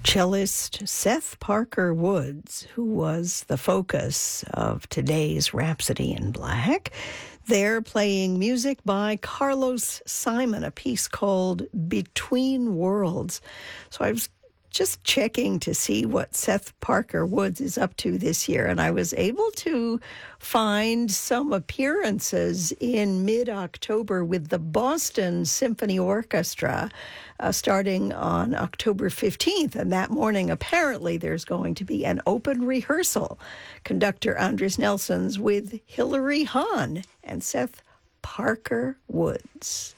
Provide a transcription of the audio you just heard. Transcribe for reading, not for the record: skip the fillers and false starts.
Cellist Seth Parker Woods, who was the focus of today's Rhapsody in Black. They're playing music by Carlos Simon, a piece called Between Worlds. So I was just checking to see what Seth Parker Woods is up to this year, and I was able to find some appearances in mid-October with the Boston Symphony Orchestra starting on October 15th. And that morning, apparently, there's going to be an open rehearsal. Conductor Andres Nelsons with Hilary Hahn and Seth Parker Woods.